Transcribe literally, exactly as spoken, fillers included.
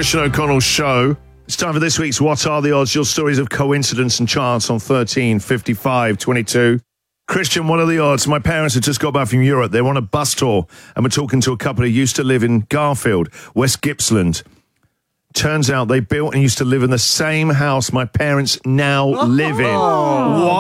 Christian O'Connell's show. It's time for this week's What Are the Odds? Your stories of coincidence and chance on thirteen fifty-five twenty-two. Christian, what are the odds? My parents have just got back from Europe. They're on a bus tour, and we're talking to a couple who used to live in Garfield, West Gippsland. Turns out they built and used to live in the same house my parents now live in. What